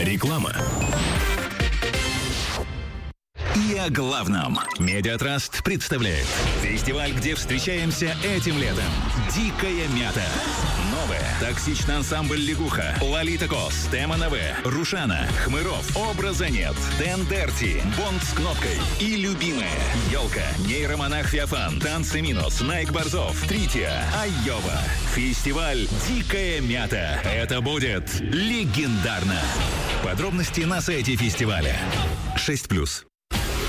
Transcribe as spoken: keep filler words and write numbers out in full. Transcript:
Реклама. И о главном. Медиатраст представляет фестиваль, где встречаемся этим летом. «Дикая мята». Новая. Токсичный ансамбль «Лягуха», Лолита Кос, Тема НВ, Рушана, Хмыров, Образа нет, Тендерти, Бонд с кнопкой и любимая «Елка», Нейромонах Феофан, Танцы Минус, Найк Борзов, Трития, Айова. Фестиваль «Дикая мята». Это будет легендарно. Подробности на сайте фестиваля. шесть плюс.